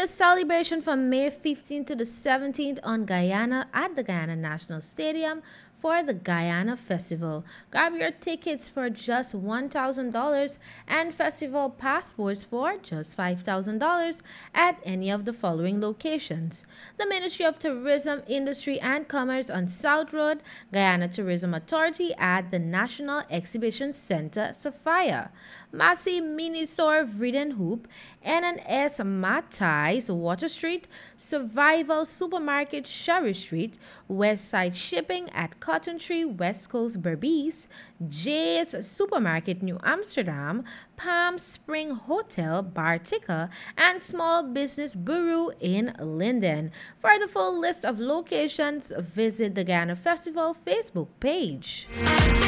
the celebration from May 15th to the 17th on Guyana at the Guyana National Stadium for the Guyana Festival. Grab your tickets for just $1,000 and festival passports for just $5,000 at any of the following locations: the Ministry of Tourism, Industry and Commerce on South Road, Guyana Tourism Authority at the National Exhibition Center, Sophia, Massey Mini Store, Vriden Hoop, N&S Matthi's, Water Street, Survival Supermarket, Sherry Street, West Side Shipping at Cotton Tree, West Coast, Berbice, Jay's Supermarket, New Amsterdam, Palm Spring Hotel, Bartica, and Small Business Bureau in Linden. For the full list of locations, visit the Guyana Festival Facebook page.